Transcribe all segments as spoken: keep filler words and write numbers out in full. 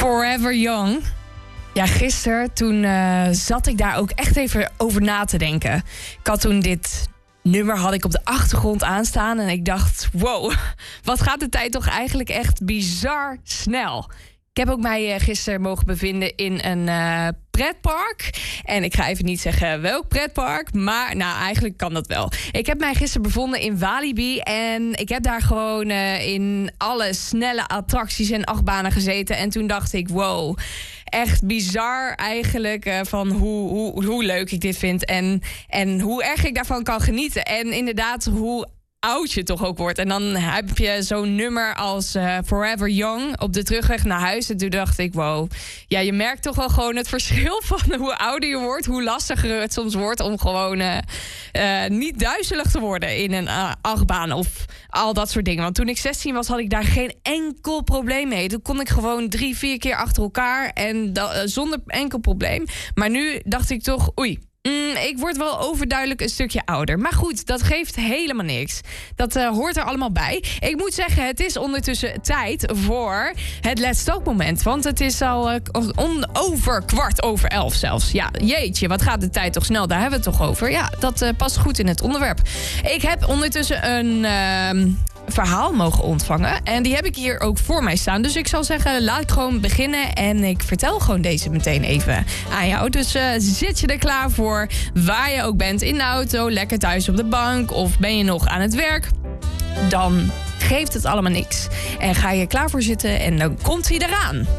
Forever Young. Ja, gisteren toen uh, zat ik daar ook echt even over na te denken. Ik had toen dit nummer had ik op de achtergrond aanstaan en ik dacht, wow, wat gaat de tijd toch eigenlijk echt bizar snel. Ik heb ook mij uh, gisteren mogen bevinden in een uh, pretpark. En ik ga even niet zeggen welk pretpark, maar nou, eigenlijk kan dat wel. Ik heb mij gisteren bevonden in Walibi en ik heb daar gewoon uh, in alle snelle attracties en achtbanen gezeten. En toen dacht ik, wow, echt bizar eigenlijk uh, van hoe, hoe, hoe leuk ik dit vind en, en hoe erg ik daarvan kan genieten. En inderdaad, hoe oud je toch ook wordt. En dan heb je zo'n nummer als uh, Forever Young op de terugweg naar huis. En toen dacht ik, wow, ja, je merkt toch wel gewoon het verschil van hoe ouder je wordt, hoe lastiger het soms wordt om gewoon uh, uh, niet duizelig te worden in een uh, achtbaan of al dat soort dingen. Want toen ik zestien was, had ik daar geen enkel probleem mee. Toen kon ik gewoon drie, vier keer achter elkaar en da- uh, zonder enkel probleem. Maar nu dacht ik toch, oei, Mm, ik word wel overduidelijk een stukje ouder. Maar goed, dat geeft helemaal niks. Dat uh, hoort er allemaal bij. Ik moet zeggen, het is ondertussen tijd voor het Let's Talk moment. Want het is al uh, on, over kwart over elf zelfs. Ja, jeetje, wat gaat de tijd toch snel? Daar hebben we het toch over. Ja, dat uh, past goed in het onderwerp. Ik heb ondertussen een Uh, verhaal mogen ontvangen. En die heb ik hier ook voor mij staan. Dus ik zal zeggen, laat ik gewoon beginnen. En ik vertel gewoon deze meteen even aan jou. Dus uh, zit je er klaar voor? Waar je ook bent, in de auto, lekker thuis op de bank, of ben je nog aan het werk? Dan geeft het allemaal niks. En ga je klaar voor zitten en dan komt hij eraan.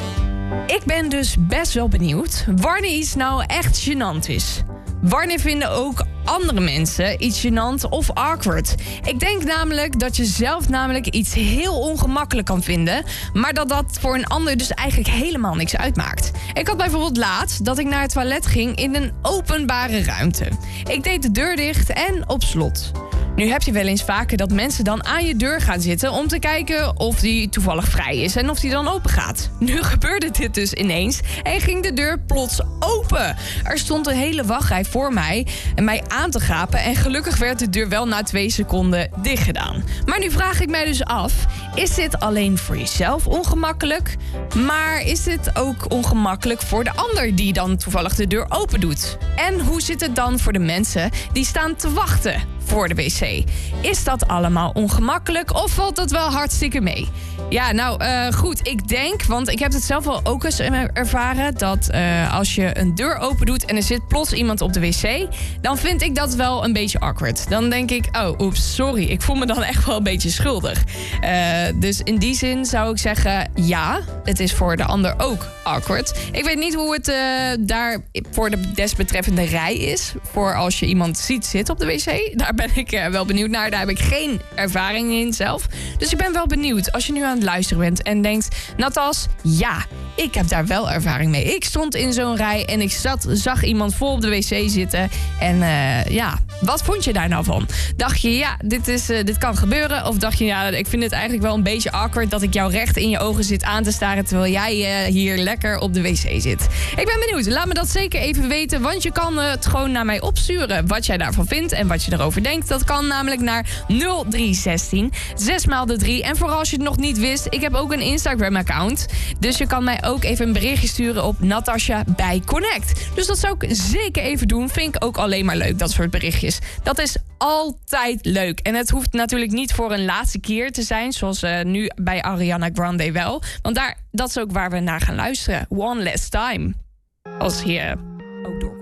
Ik ben dus best wel benieuwd wanneer iets nou echt gênant is. Wanneer vinden ook andere mensen iets gênant of awkward? Ik denk namelijk dat je zelf namelijk iets heel ongemakkelijk kan vinden, maar dat dat voor een ander dus eigenlijk helemaal niks uitmaakt. Ik had bijvoorbeeld laatst dat ik naar het toilet ging in een openbare ruimte. Ik deed de deur dicht en op slot. Nu heb je wel eens vaker dat mensen dan aan je deur gaan zitten om te kijken of die toevallig vrij is en of die dan open gaat. Nu gebeurde dit dus ineens en ging de deur plots open. Er stond een hele wachtrij voor mij en mij aan te gapen en gelukkig werd de deur wel na twee seconden dicht gedaan. Maar nu vraag ik mij dus af, is dit alleen voor jezelf ongemakkelijk? Maar is dit ook ongemakkelijk voor de ander die dan toevallig de deur open doet? En hoe zit het dan voor de mensen die staan te wachten voor de wc? Is dat allemaal ongemakkelijk of valt dat wel hartstikke mee? Ja, nou uh, goed, ik denk, want ik heb het zelf wel ook eens ervaren, dat uh, als je een deur open doet en er zit plots iemand op de wc, dan vind ik dat wel een beetje awkward. Dan denk ik, oh, oeps, sorry, ik voel me dan echt wel een beetje schuldig. Uh, dus in die zin zou ik zeggen, ja, het is voor de ander ook awkward. Ik weet niet hoe het uh, daar voor de desbetreffende rij is, voor als je iemand ziet zitten op de wc. Daar ben ik uh, wel benieuwd naar. Daar heb ik geen ervaring in zelf. Dus ik ben wel benieuwd als je nu aan het luisteren bent en denkt, Natas, ja, ik heb daar wel ervaring mee. Ik stond in zo'n rij en ik zat, zag iemand vol op de wc zitten. En uh, ja, wat vond je daar nou van? Dacht je, ja, dit, is, uh, dit kan gebeuren? Of dacht je, ja, ik vind het eigenlijk wel een beetje awkward dat ik jou recht in je ogen zit aan te staren terwijl jij uh, hier lekker op de wc zit? Ik ben benieuwd. Laat me dat zeker even weten, want je kan uh, het gewoon naar mij opsturen wat jij daarvan vindt en wat je erover denkt. Dat kan namelijk naar nul drie zestien zes maal de drie. En vooral als je het nog niet wist, ik heb ook een Instagram-account. Dus je kan mij ook even een berichtje sturen op Natasja bij Connect. Dus dat zou ik zeker even doen. Vind ik ook alleen maar leuk, dat soort berichtjes. Dat is altijd leuk. En het hoeft natuurlijk niet voor een laatste keer te zijn, zoals uh, nu bij Ariana Grande wel. Want daar, dat is ook waar we naar gaan luisteren. One Last Time. Als je ook door.